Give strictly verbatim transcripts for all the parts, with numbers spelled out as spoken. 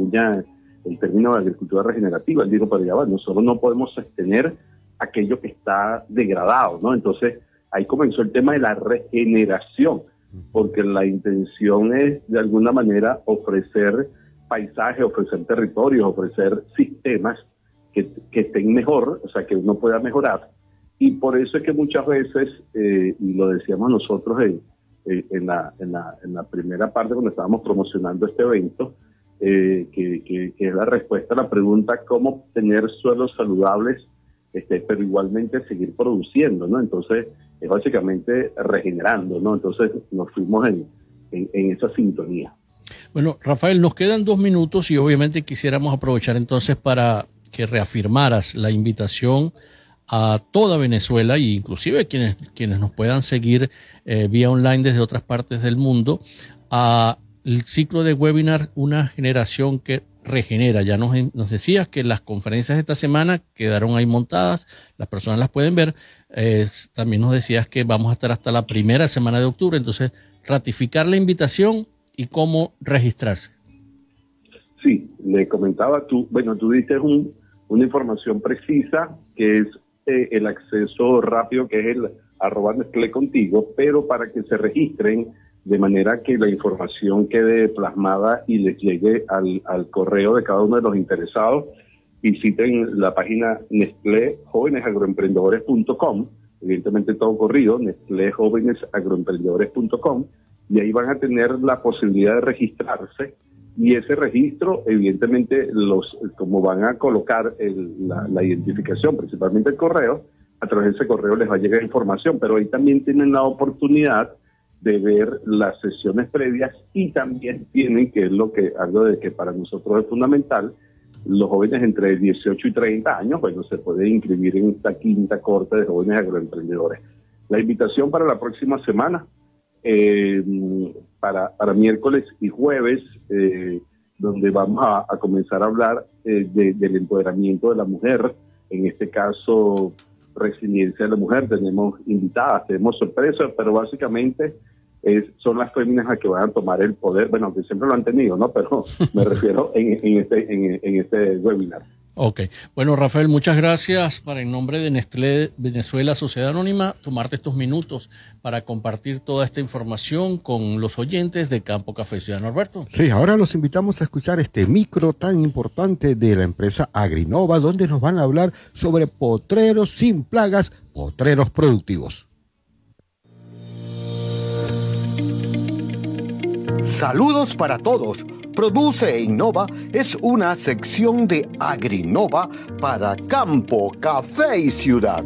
acuña el término de agricultura regenerativa. Él dijo, pero ya va, nosotros no podemos sostener aquello que está degradado, ¿no? Entonces, ahí comenzó el tema de la regeneración, porque la intención es, de alguna manera, ofrecer paisajes, ofrecer territorios, ofrecer sistemas que, que estén mejor, o sea, que uno pueda mejorar. Y por eso es que muchas veces, eh, y lo decíamos nosotros en, en, la, en, la, en la primera parte cuando estábamos promocionando este evento, eh, que, que, que es la respuesta a la pregunta cómo tener suelos saludables, este, pero igualmente seguir produciendo, ¿no? Entonces, es básicamente regenerando, ¿no? Entonces, nos fuimos en, en, en esa sintonía. Bueno, Rafael, nos quedan dos minutos y obviamente quisiéramos aprovechar entonces para que reafirmaras la invitación a toda Venezuela e inclusive quienes, quienes nos puedan seguir eh, vía online desde otras partes del mundo a el ciclo de webinar Una Generación que Regenera. Ya nos, nos decías que las conferencias de esta semana quedaron ahí montadas, las personas las pueden ver. Eh, también nos decías que vamos a estar hasta la primera semana de octubre, entonces ratificar la invitación y cómo registrarse. Sí, le comentaba tú, bueno, tú diste un, una información precisa que es eh, el acceso rápido, que es el arroba Nestlé Contigo, pero para que se registren de manera que la información quede plasmada y les llegue al, al correo de cada uno de los interesados, visiten la página Nestlé Jóvenes Agroemprendedores punto com, evidentemente todo corrido, Nestlé Jóvenes Agroemprendedores punto com, y ahí van a tener la posibilidad de registrarse, y ese registro, evidentemente, los como van a colocar el, la, la identificación, principalmente el correo, a través de ese correo les va a llegar información, pero ahí también tienen la oportunidad de ver las sesiones previas y también tienen, que es lo que algo de que para nosotros es fundamental, los jóvenes entre dieciocho y treinta años, bueno, se puede inscribir en esta quinta corte de jóvenes agroemprendedores. La invitación para la próxima semana, eh, para, para miércoles y jueves, eh, donde vamos a, a comenzar a hablar eh, de, del empoderamiento de la mujer, en este caso resiliencia de la mujer. Tenemos invitadas, tenemos sorpresas, pero básicamente es, son las féminas las que van a tomar el poder, bueno, aunque siempre lo han tenido, ¿no? Pero me refiero en, en, este, en, en este webinar. Ok. Bueno, Rafael, muchas gracias para en nombre de Nestlé Venezuela Sociedad Anónima tomarte estos minutos para compartir toda esta información con los oyentes de Campo Café. Ciudad Norberto. Sí, ahora los invitamos a escuchar este micro tan importante de la empresa Agrinova, donde nos van a hablar sobre potreros sin plagas, potreros productivos. Saludos para todos. Produce e Innova es una sección de Agrinova para Campo, Café y Ciudad.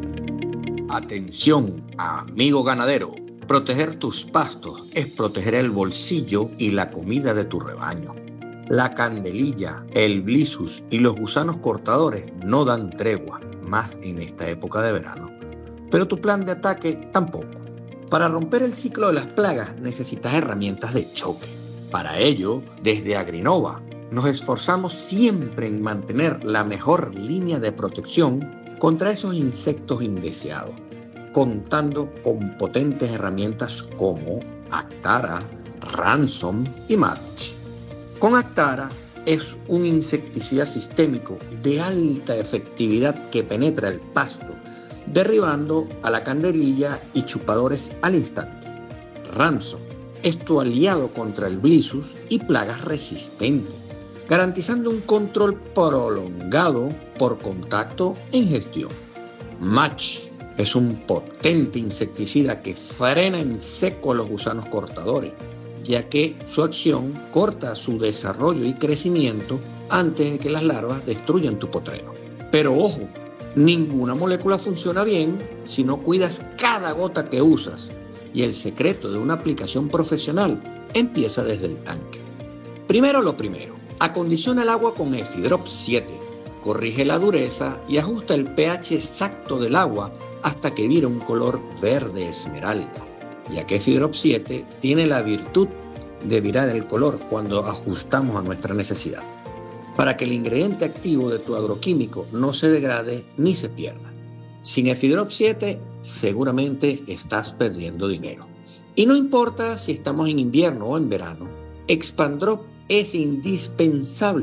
Atención, amigo ganadero. Proteger tus pastos es proteger el bolsillo y la comida de tu rebaño. La candelilla, el blisus y los gusanos cortadores no dan tregua, más en esta época de verano. Pero tu plan de ataque tampoco. Para romper el ciclo de las plagas necesitas herramientas de choque. Para ello, desde Agrinova, nos esforzamos siempre en mantener la mejor línea de protección contra esos insectos indeseados, contando con potentes herramientas como Actara, Ransom y Match. Con Actara es un insecticida sistémico de alta efectividad que penetra el pasto, derribando a la candelilla y chupadores al instante. Ransom es tu aliado contra el blisus y plagas resistentes, garantizando un control prolongado por contacto e ingestión. Match es un potente insecticida que frena en seco a los gusanos cortadores, ya que su acción corta su desarrollo y crecimiento antes de que las larvas destruyan tu potrero. Pero ojo, ninguna molécula funciona bien si no cuidas cada gota que usas. Y el secreto de una aplicación profesional empieza desde el tanque. Primero lo primero, acondiciona el agua con Efidrop siete, corrige la dureza y ajusta el pH exacto del agua hasta que vire un color verde esmeralda, ya que Efidrop siete tiene la virtud de virar el color cuando ajustamos a nuestra necesidad, para que el ingrediente activo de tu agroquímico no se degrade ni se pierda. Sin Efidrop siete, seguramente estás perdiendo dinero. Y no importa si estamos en invierno o en verano, Expandrop es indispensable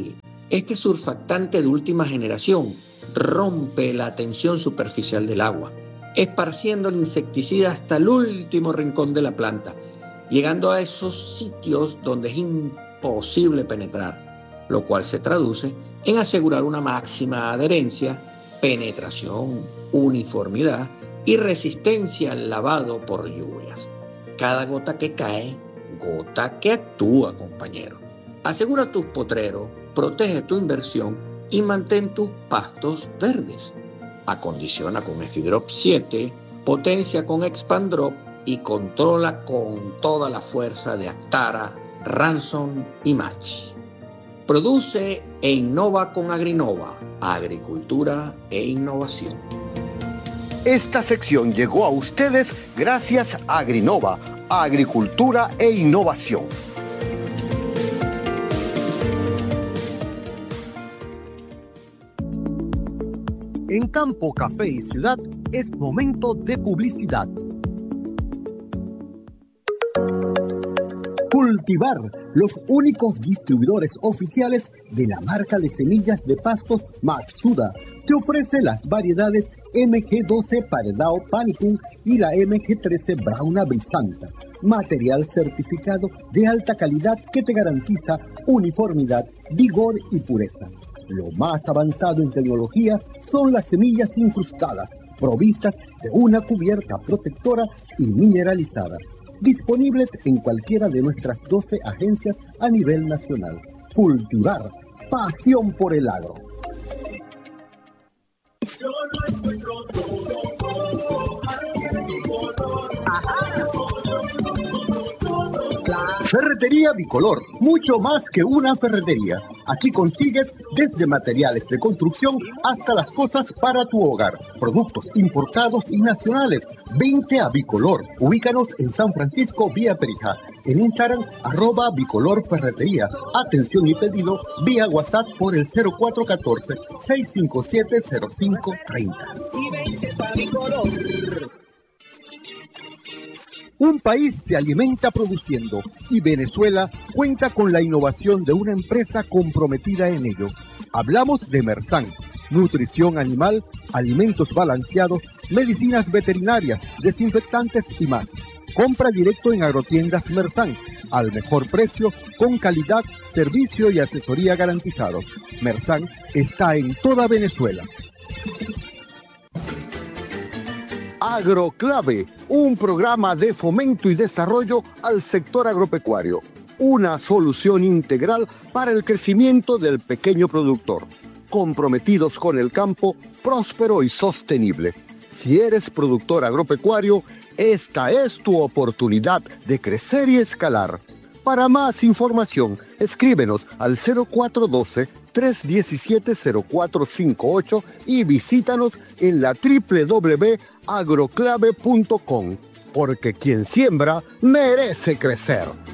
Este surfactante de última generación rompe la tensión superficial del agua, esparciendo el insecticida hasta el último rincón de la planta, llegando a esos sitios donde es imposible penetrar, lo cual se traduce en asegurar una máxima adherencia, penetración, uniformidad y resistencia al lavado por lluvias. Cada gota que cae, gota que actúa, compañero. Asegura tus potreros, protege tu inversión y mantén tus pastos verdes. Acondiciona con Efidrop siete, potencia con Expandrop y controla con toda la fuerza de Actara, Ranson y Match. Produce e innova con Agrinova, agricultura e innovación. Esta sección llegó a ustedes gracias a Agrinova, agricultura e innovación. En Campo, Café y Ciudad es momento de publicidad. Cultivar, los únicos distribuidores oficiales de la marca de semillas de pastos Matsuda, te ofrece las variedades M G doce Paredao Panicum y la M G trece Brauna Brisanta, material certificado de alta calidad que te garantiza uniformidad, vigor y pureza. Lo más avanzado en tecnología son las semillas incrustadas, provistas de una cubierta protectora y mineralizada, disponibles en cualquiera de nuestras doce agencias a nivel nacional. Cultivar, pasión por el agro. Ferretería Bicolor, mucho más que una ferretería. Aquí consigues desde materiales de construcción hasta las cosas para tu hogar. Productos importados y nacionales. Vente a Bicolor. Ubícanos en San Francisco, vía Perijá. En Instagram, arroba Bicolor Ferretería. Atención y pedido vía WhatsApp por el cero cuatro uno cuatro, seis cinco siete, cero cinco tres cero. Y vente para Bicolor. Un país se alimenta produciendo y Venezuela cuenta con la innovación de una empresa comprometida en ello. Hablamos de Mersan, nutrición animal, alimentos balanceados, medicinas veterinarias, desinfectantes y más. Compra directo en Agrotiendas Mersan, al mejor precio, con calidad, servicio y asesoría garantizados. Mersan está en toda Venezuela. Agroclave, un programa de fomento y desarrollo al sector agropecuario. Una solución integral para el crecimiento del pequeño productor. Comprometidos con el campo próspero y sostenible. Si eres productor agropecuario, esta es tu oportunidad de crecer y escalar. Para más información, escríbenos al cero cuatro uno dos, tres uno siete, cero cuatro cinco ocho y visítanos en la doble u doble u doble u punto agroclave punto com, porque quien siembra merece crecer.